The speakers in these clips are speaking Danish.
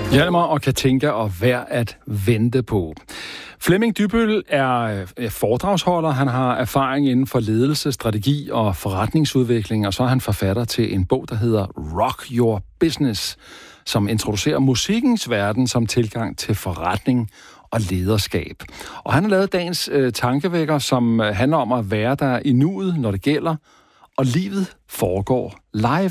Hjalmar og Katinka og Værd at vente på. Flemming Dybbøl er foredragsholder. Han har erfaring inden for ledelse, strategi og forretningsudvikling, og så er han forfatter til en bog, der hedder Rock Your Business, som introducerer musikkens verden som tilgang til forretning og lederskab. Og han har lavet dagens tankevækker, som handler om at være der i nuet, når det gælder, og livet foregår live.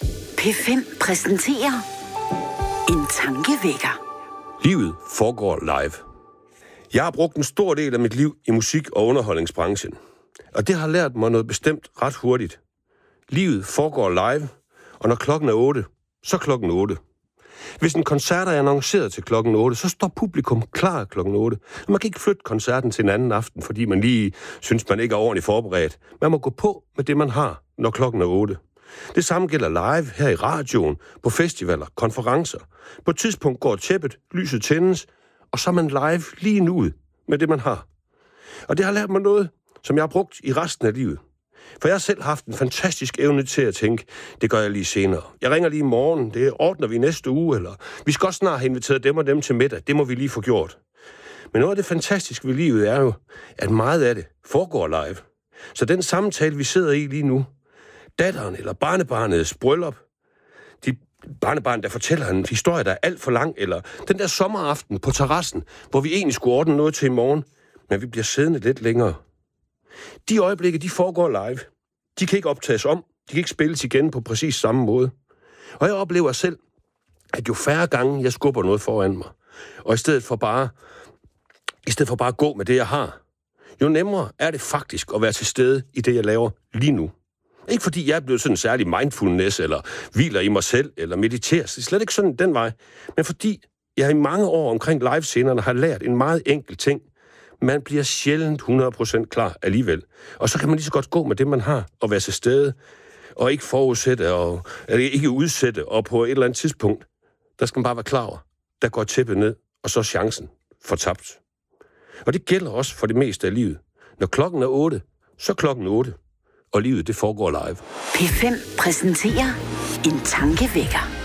P5 præsenterer en tankevækker. Livet foregår live. Jeg har brugt en stor del af mit liv i musik- og underholdningsbranchen. Og det har lært mig noget bestemt ret hurtigt. Livet foregår live, og når klokken er 8, så klokken 8. Hvis en koncert er annonceret til klokken 8, så står publikum klar klokken 8. Man kan ikke flytte koncerten til en anden aften, fordi man lige synes, man ikke er ordentligt forberedt. Man må gå på med det, man har, når klokken er 8. Det samme gælder live her i radioen, på festivaler, konferencer. På et tidspunkt går tæppet, lyset tændes, og så er man live lige nu med det, man har. Og det har lært mig noget, som jeg har brugt i resten af livet. For jeg har selv haft en fantastisk evne til at tænke, det gør jeg lige senere. Jeg ringer lige i morgen, det ordner vi næste uge, eller vi skal også snart have inviteret dem og dem til middag, det må vi lige få gjort. Men noget af det fantastiske ved livet er jo, at meget af det foregår live. Så den samtale, vi sidder i lige nu, datteren eller barnebarnets bryllup, de barnebarn, der fortæller en historie, der er alt for lang, eller den der sommeraften på terrassen, hvor vi egentlig skulle ordne noget til i morgen, men vi bliver siddende lidt længere. De øjeblikke, de foregår live. De kan ikke optages om, de kan ikke spilles igen på præcis samme måde. Og jeg oplever selv, at jo færre gange jeg skubber noget foran mig, og i stedet for bare at gå med det, jeg har, jo nemmere er det faktisk at være til stede i det, jeg laver lige nu. Ikke fordi jeg er blevet sådan en særlig mindfulness, eller hviler i mig selv, eller mediterer. Det er slet ikke sådan den vej. Men fordi jeg i mange år omkring livescenerne har lært en meget enkel ting. Man bliver sjældent 100% klar alligevel. Og så kan man lige så godt gå med det, man har, og være til stede, og ikke forudsætte, eller ikke udsætte, og på et eller andet tidspunkt, der skal man bare være klar over, der går tæppet ned, og så er chancen fortabt. Og det gælder også for det meste af livet. Når klokken er 8, så klokken 8. Og livet, det foregår live. P5 præsenterer en tankevækker.